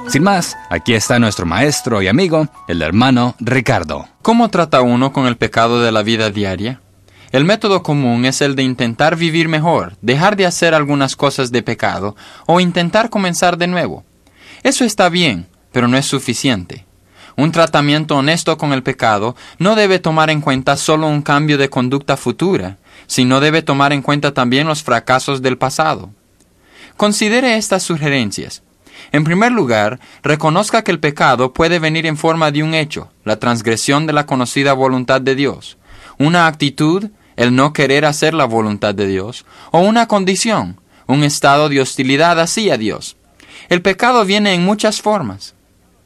Sin más, aquí está nuestro maestro y amigo, el hermano Ricardo. ¿Cómo trata uno con el pecado de la vida diaria? El método común es el de intentar vivir mejor, dejar de hacer algunas cosas de pecado o intentar comenzar de nuevo. Eso está bien, pero no es suficiente. Un tratamiento honesto con el pecado no debe tomar en cuenta solo un cambio de conducta futura, sino debe tomar en cuenta también los fracasos del pasado. Considere estas sugerencias. En primer lugar, reconozca que el pecado puede venir en forma de un hecho, la transgresión de la conocida voluntad de Dios, una actitud, el no querer hacer la voluntad de Dios, o una condición, un estado de hostilidad hacia Dios. El pecado viene en muchas formas.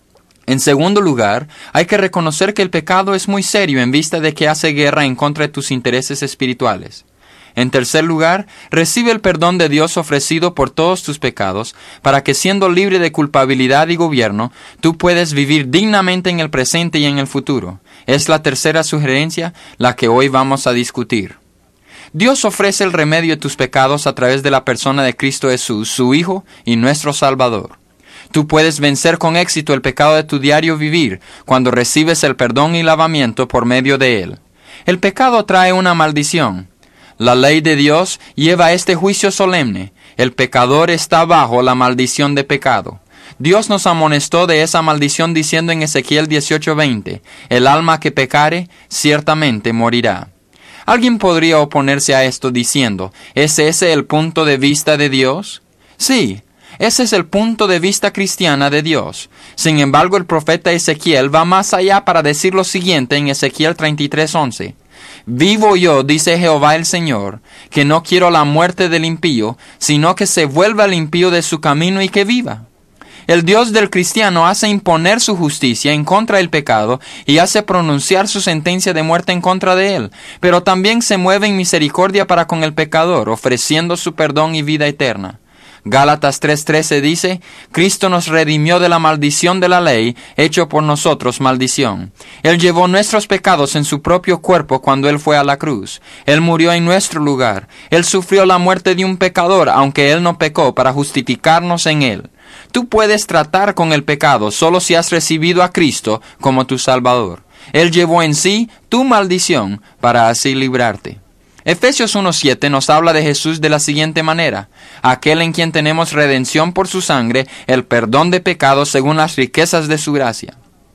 En segundo lugar, hay que reconocer que el pecado es muy serio en vista de que hace guerra en contra de tus intereses espirituales. En tercer lugar, recibe el perdón de Dios ofrecido por todos tus pecados, para que siendo libre de culpabilidad y gobierno, tú puedes vivir dignamente en el presente y en el futuro. Es la tercera sugerencia, la que hoy vamos a discutir. Dios ofrece el remedio de tus pecados a través de la persona de Cristo Jesús, su Hijo y nuestro Salvador. Tú puedes vencer con éxito el pecado de tu diario vivir cuando recibes el perdón y lavamiento por medio de él. El pecado trae una maldición. La ley de Dios lleva este juicio solemne. El pecador está bajo la maldición de pecado. Dios nos amonestó de esa maldición diciendo en Ezequiel 18:20, el alma que pecare, ciertamente morirá. Alguien podría oponerse a esto diciendo, ¿es ese el punto de vista de Dios? Sí. Ese es el punto de vista cristiana de Dios. Sin embargo, el profeta Ezequiel va más allá para decir lo siguiente en Ezequiel 33:11. Vivo yo, dice Jehová el Señor, que no quiero la muerte del impío, sino que se vuelva el impío de su camino y que viva. El Dios del cristiano hace imponer su justicia en contra del pecado y hace pronunciar su sentencia de muerte en contra de él, pero también se mueve en misericordia para con el pecador, ofreciendo su perdón y vida eterna. Gálatas 3:13 dice, Cristo nos redimió de la maldición de la ley, hecho por nosotros maldición. Él llevó nuestros pecados en su propio cuerpo cuando Él fue a la cruz. Él murió en nuestro lugar. Él sufrió la muerte de un pecador, aunque Él no pecó, para justificarnos en Él. Tú puedes tratar con el pecado solo si has recibido a Cristo como tu Salvador. Él llevó en sí tu maldición para así librarte. Efesios 1:7 nos habla de Jesús de la siguiente manera: aquel en quien tenemos redención por su sangre, el perdón de pecados según las riquezas de su gracia.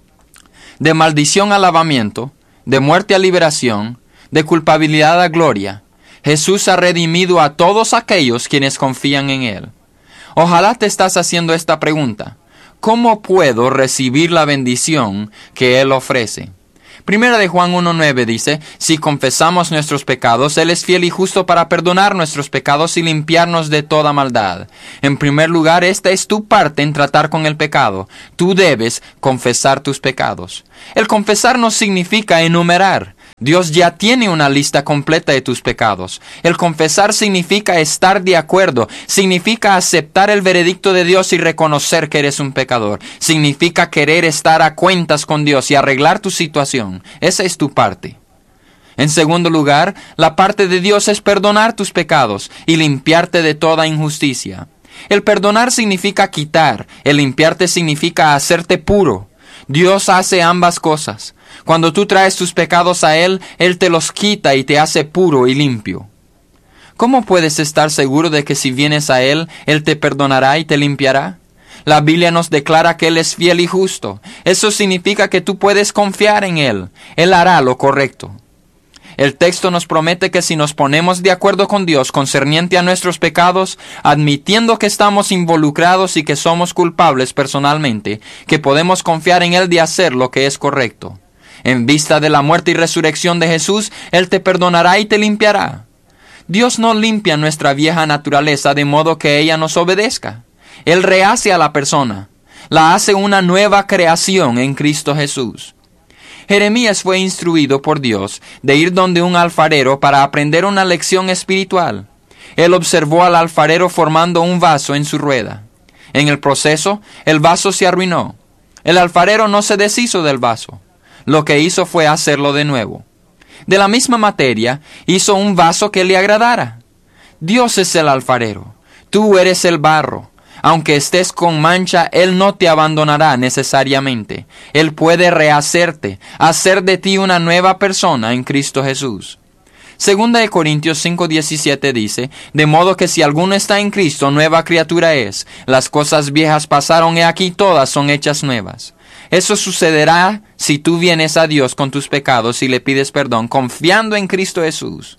De maldición a lavamiento, de muerte a liberación, de culpabilidad a gloria, Jesús ha redimido a todos aquellos quienes confían en Él. Ojalá te estás haciendo esta pregunta: ¿cómo puedo recibir la bendición que Él ofrece? Primera de Juan 1:9 dice, si confesamos nuestros pecados, Él es fiel y justo para perdonar nuestros pecados y limpiarnos de toda maldad. En primer lugar, esta es tu parte en tratar con el pecado. Tú debes confesar tus pecados. El confesar no significa enumerar. Dios ya tiene una lista completa de tus pecados. El confesar significa estar de acuerdo, significa aceptar el veredicto de Dios y reconocer que eres un pecador. Significa querer estar a cuentas con Dios y arreglar tu situación. Esa es tu parte. En segundo lugar, la parte de Dios es perdonar tus pecados y limpiarte de toda injusticia. El perdonar significa quitar, el limpiarte significa hacerte puro. Dios hace ambas cosas. Cuando tú traes tus pecados a Él, Él te los quita y te hace puro y limpio. ¿Cómo puedes estar seguro de que si vienes a Él, Él te perdonará y te limpiará? La Biblia nos declara que Él es fiel y justo. Eso significa que tú puedes confiar en Él. Él hará lo correcto. El texto nos promete que si nos ponemos de acuerdo con Dios concerniente a nuestros pecados, admitiendo que estamos involucrados y que somos culpables personalmente, que podemos confiar en Él de hacer lo que es correcto. En vista de la muerte y resurrección de Jesús, Él te perdonará y te limpiará. Dios no limpia nuestra vieja naturaleza de modo que ella nos obedezca. Él rehace a la persona, la hace una nueva creación en Cristo Jesús. Jeremías fue instruido por Dios de ir donde un alfarero para aprender una lección espiritual. Él observó al alfarero formando un vaso en su rueda. En el proceso, el vaso se arruinó. El alfarero no se deshizo del vaso. Lo que hizo fue hacerlo de nuevo. De la misma materia, hizo un vaso que le agradara. Dios es el alfarero. Tú eres el barro. Aunque estés con mancha, Él no te abandonará necesariamente. Él puede rehacerte, hacer de ti una nueva persona en Cristo Jesús. Segunda de Corintios 5:17 dice, de modo que si alguno está en Cristo, nueva criatura es. Las cosas viejas pasaron, y aquí todas son hechas nuevas. Eso sucederá si tú vienes a Dios con tus pecados y le pides perdón, confiando en Cristo Jesús.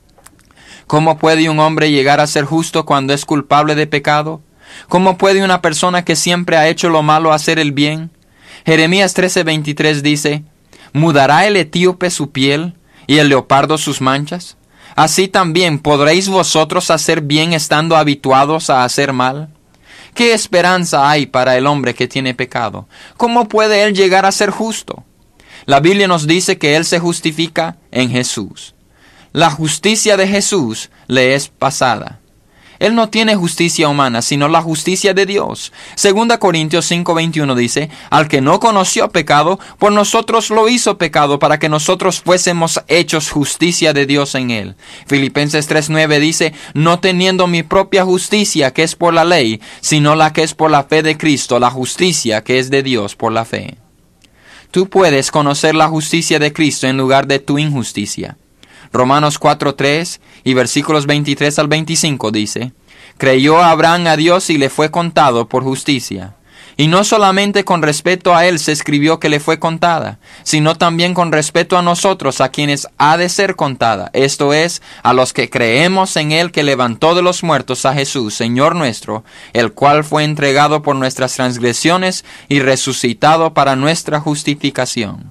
¿Cómo puede un hombre llegar a ser justo cuando es culpable de pecado? ¿Cómo puede una persona que siempre ha hecho lo malo hacer el bien? Jeremías 13:23 dice, ¿mudará el etíope su piel y el leopardo sus manchas? Así también podréis vosotros hacer bien estando habituados a hacer mal. ¿Qué esperanza hay para el hombre que tiene pecado? ¿Cómo puede él llegar a ser justo? La Biblia nos dice que él se justifica en Jesús. La justicia de Jesús le es pasada. Él no tiene justicia humana, sino la justicia de Dios. 2 Corintios 5:21 dice, al que no conoció pecado, por nosotros lo hizo pecado, para que nosotros fuésemos hechos justicia de Dios en él. Filipenses 3:9 dice, no teniendo mi propia justicia, que es por la ley, sino la que es por la fe de Cristo, la justicia que es de Dios por la fe. Tú puedes conocer la justicia de Cristo en lugar de tu injusticia. Romanos 4:3 y versículos 23 al 25 dice, creyó Abraham a Dios y le fue contado por justicia. Y no solamente con respecto a él se escribió que le fue contada, sino también con respecto a nosotros, a quienes ha de ser contada, esto es, a los que creemos en él que levantó de los muertos a Jesús, Señor nuestro, el cual fue entregado por nuestras transgresiones y resucitado para nuestra justificación.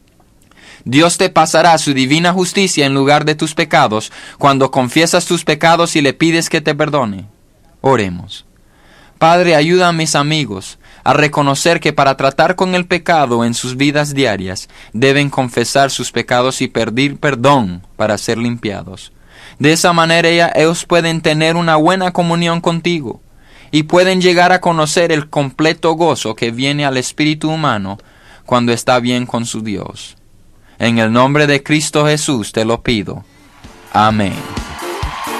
Dios te pasará su divina justicia en lugar de tus pecados cuando confiesas tus pecados y le pides que te perdone. Oremos. Padre, ayuda a mis amigos a reconocer que para tratar con el pecado en sus vidas diarias deben confesar sus pecados y pedir perdón para ser limpiados. De esa manera ellos pueden tener una buena comunión contigo y pueden llegar a conocer el completo gozo que viene al espíritu humano cuando está bien con su Dios. En el nombre de Cristo Jesús te lo pido. Amén.